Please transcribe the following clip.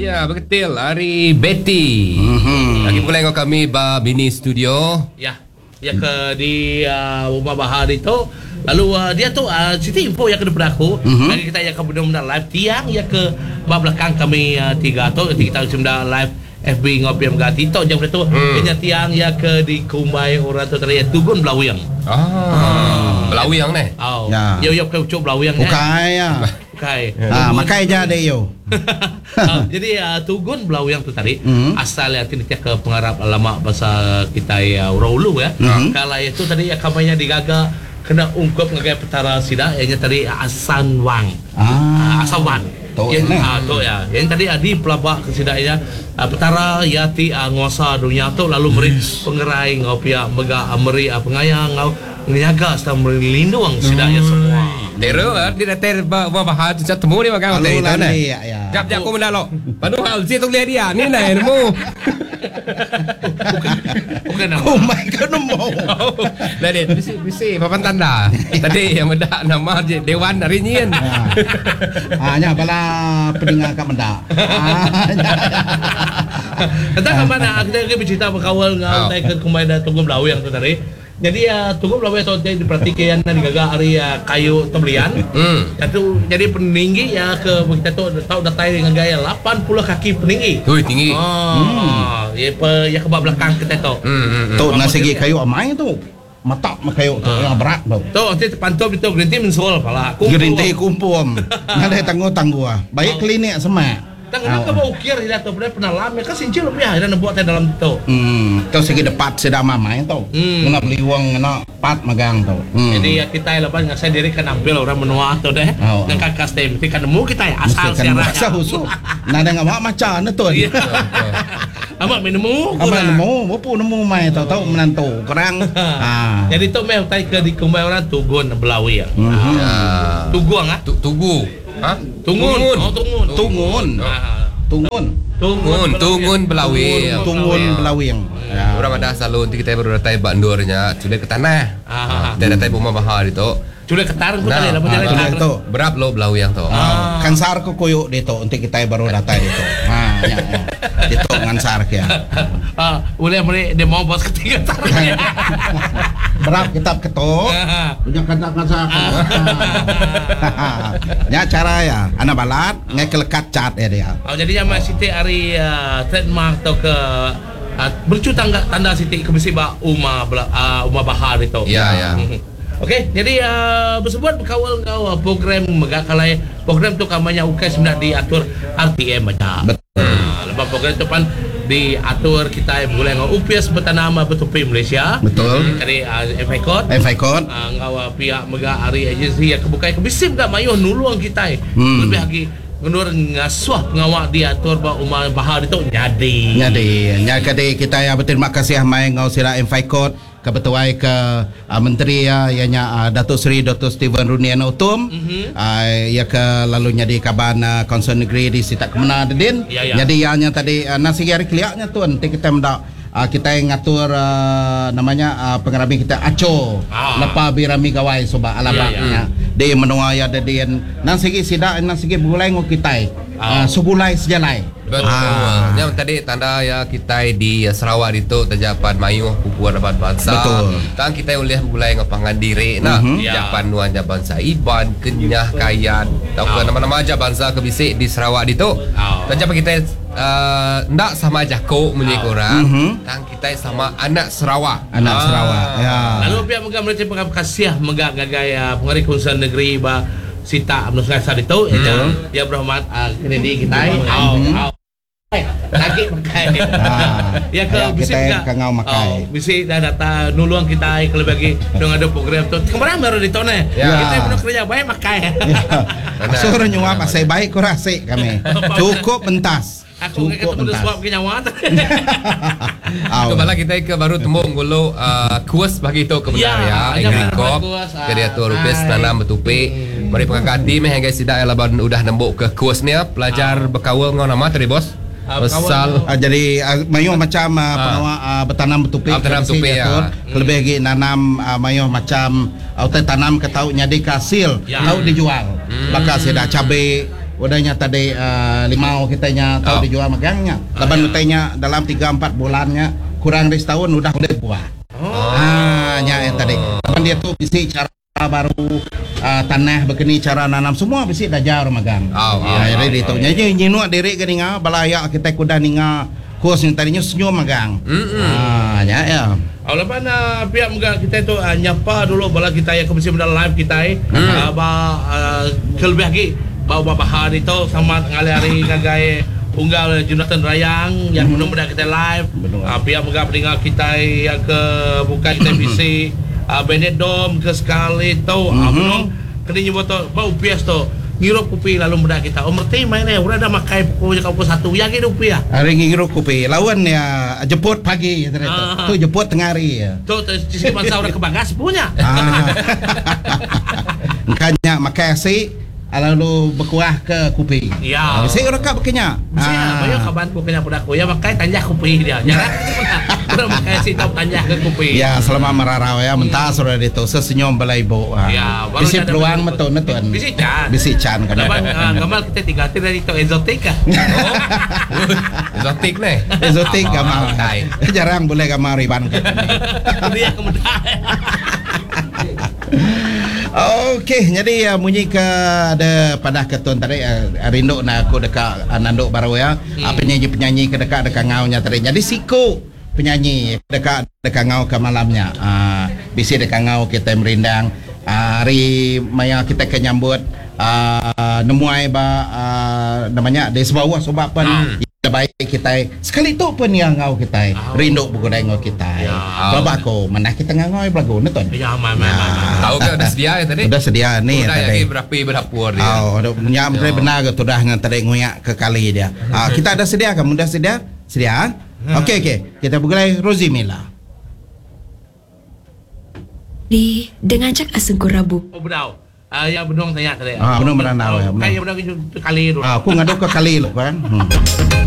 Ya, betul. Hari Betty. Lagi pula dengan kami Bini Studio. Ya ke di rumah Bahar itu. Lalu dia tu Siti info yang kedua aku. Lagi kita yang benar-benar live tiang ya ke belakang kami tiga tu. Nanti kita sudah live FB ngopi mga tito jam itu. Kanya tiang ya ke di Kumbai orang tu tadi Tugun Blawiyang. Blawiyang ni. Yo ke ucap Blawiyang. Bukai ya. Bukai. Makai je ada yo. Jadi Tugun Blawiyang tu tadi asal yang kita ke pengarap lama bahasa kita orang Ulu ya. Kalau itu tadi kampanye digaga kena ungkap ngagai petara sida yang tadi Asan Wang. Asawan. Yang ya. Yang tadi adi pelabak ke sidanya petara yati nguasa dunia tu lalu beri pengerai ngopia mega ameri pengayang ngau nyaga sedang melindung sidanya semua. Dero dia dah bahar tu temu dia makan hotel itu nah. Jap aku mendak lo. Panu hal si tu lihat dia. Ni nah nemu. Bukan nama. Oh my god nemu. Dah dia bisi papan tanda. Tadi yang mendak nama Dewan dari nyian. Nya bala peningal kat mendak. Entah ke mana kita bercerita berkawal ngau naik ke Kumbai dah Tunggu Blawiyang tu tadi. Jadi Tunggu Blawiyang tu jadi diperhatikan digaga hari kayu tebelian. Jadi peninggi ya ke kita tu tahu datai dengan gaya 80 kaki peninggi. Ui tinggi. Ya ke belakang kita tu. Tu nasi kayu amai tu. Matak kayu tu yang berat tu. Tu nanti pantau itu gerinti mensul pala. Gerinti kumpul. Ada tangguh-tangguh. Baik klinik semak. Tanggal ke bau ukir dia tu pernah lama kan sincil lebih dia nak buat dalam tu. Tu segi depat sedang mamai tu. Nak beli uang nak pat magang tu. Jadi kita lepas ngasih diri kan ambil orang menua tu deh. Dan kan custom mesti kan nemu kita asal siaran. Asal usul. Nada ngawak macam tu. Amat nemu. Amat nemu, bopo nemu mai tahu menantu kurang. Jadi tu meh tai ke di Kumbai orang Tugun Blawiyang. Tuguang Tugu. Tungun. Tungun Blawiyang. Tungun Blawiyang. Orang ada salon kita baru datang bandurnya sudah ke tanah. Kita datang rumah Bahar itu. Sudah ketar tu tadi dapat jalan itu. Berap lo Blawiyang tu. Kansar ko koyo dito untuk kita baru datang itu. Dito ngansar kya. Boleh dia mau bos ketiga tarnya. Berap kitab ketok. Punya kansar. Ya cara ya. Anak balat ngai kelekat cat ya dia. Jadinya masih hari trademark atau ke bercu tanda Siti ke besi Uma Bahar itu. Ya. Okey, jadi bersebuat berkawal kau program megakalai program tu kampanye UKAS sudah diatur RTM baca. Betul. Lepas program tu pan diatur kita boleh ngau UPS bertanama betupi Malaysia. Betul. Jadi FI Code. Ngau pihak mega hari agensi yang kebukai kebisim dah mayuh nuluang kita. Lebih lagi ngenur ngasuh ngawak diatur Uma Bahar itu nyadi. Nya kade kita ya berterima kasih mai ngau sira FI Code kebetuai ke menteri ianya Datuk Seri Dr. Steven Runiano Utum ya ke lalunya di Kaban Konsen Negeri di Sitak Kemena Dedin. Jadi ianya tadi nasi hari keliaknya tu nanti kita mendak kita ngatur namanya pengerami kita Aco lepas birami gawai soba alabaknya dia menua ya dedin nasi sidak nasi bulai ngo kita subulai sejalai. Betul. Yang tadi tanda ya kita di Sarawak itu terjapan mayu pupuan dapat bangsa. Betul. Tang kita boleh mulai ngapangan diri nah. Japan nuan jaban Saiban, Kenyah, Kayan. Tahu ke nama-nama aja bangsa kebisik di Sarawak itu. Terjapan kita ndak sama jako menjadi orang. Tang kita sama anak Sarawak. Sarawak. Ya. Lalu pihak megah Malaysia kasih megah gagaya pengarik Konsen Negeri Sita Abnus Ngasar itu ya berhormat Kennedy kita lagi makai ya ke bisi kita ngau makai bisi dah data nuluang kita kalau bagi dong ada program tu kemarin baru di tone kita pun kerja baik makai suruh nyuap asai baik kurasi kami cukup pentas aku ketemu suap ke nyawa kembali kita ke baru tembung golo kuas bagi itu kebenar ya Engrikop kreator rupes tanam betupi mari pengakati meh guys tidak laban udah nembuk ke kuasnya pelajar berkawal ngau nama tadi bos Besal jadi mayu macam bertanam betupi ya. Lebih lagi nanam mayu macam tanam ke tahu nyadi hasil tahu dijual. Maka saya dah cabai udahnya tadi limau kitanya tahu dijual magangnya. Laban utainya dalam 3-4 bulannya kurang dari setahun udah boleh buah. Nya tadi. Laban dia tuh bisi cara baru tanah begini cara nanam semua bisi dah jauh magang. Jadi itu nya nyinu diri geninga balaya kita kuda ninga kos yang tadinya senyum magang. Ya. Lepas pihak muka kita itu nyapa dulu bala kita yang kemisi benda live kita kelebih lagi bawa bahan itu sama ngali-hari ngagai unggal Jonathan Rayang yang mudah-mudah kita live. Pihak muka pendengar kita yang ke buka kita bisi Bennett Dom ke sekali tu betul kena nyebut tu bau pias tu ngirup kopi lalu mudah kita merti main udah ada makai pukul kau satu yang itu rupiah hari ngirup kopi lawan ya jemput pagi tu jemput tengah hari ya tu sisi masa udah kebagas punya makanya makai si lalu berkuah ke kopi ya si orang kak berkenya banyak kaban ku kena budak ku ya makai tanjah kopi dia jarak udah makai si tahu tanjah ke kopi ya selama merarau ya mentah sudah itu sesenyum balai bo ya bisi peluang metun bisi can kan gamal kita tiga dari itu exotic Exotik nih. Exotic gamal jarang boleh gamal riban dia kemudian Okey, jadi munyi ke ada pada ketun tadi rindu nak aku dekat Nanduk baru ya. Penyanyi-penyanyi ke dekat ngaunya tadi. Jadi siku penyanyi dekat ngau ke malamnya. Bisi dekat ngau kita merindang hari maya kita ke nyambut nemuai namanya di sebuah sebab pun baik kita sekali tu pun yang ngau kita rindu berguna ngau kita bapak aku mana kita ngau belagu nonton tahu ke udah sedia ya tadi udah sedia nih tadi berapur dia punya menteri benar ke sudah ngan tadi ngoyak ke kali dia kita ada sedia kamu dah sedia okey kita mulai Rosie Mila di dengan cak asengku rabu benar yang benung tanya tadi benung beranau ya kayak benung kali aku ngaduk ke kali lo kan